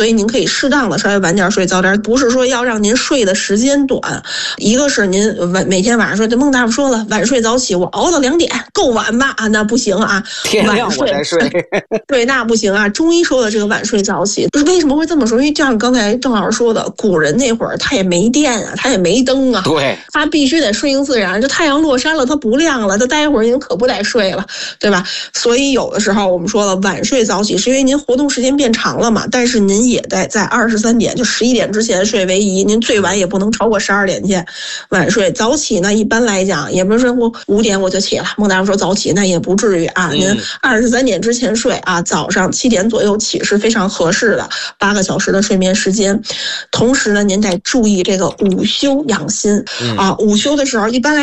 所以您可以适当的稍微晚点睡早点，不是说要让您睡的时间短，一个是您每天晚上睡，这孟大夫说了，晚睡早起，我熬到2点，够晚吧？啊，那不行啊， 天亮我再睡， 对，那不行啊。中医说的这个晚睡早起，为什么会这么说？因为就像刚才郑老师说的，古人那会儿他也没电啊，他也没灯啊， 对， 他必须得顺应自然。这太阳落山了，它不亮了，他待会儿您可不得睡了，对吧？所以有的时候我们说了，晚睡早起是因为您活动时间变长了嘛，但是您也得在23点就11点之前睡为宜，您最晚也不能超过12点前晚睡。早起呢，一般来讲也不是说我5点我就起了，孟大夫说早起那也不至于啊，您23点之前睡啊，早上7点左右起是非常合适的，8个小时的睡眠时间。同时呢，您得注意这个午休养心啊，午休的时候一般来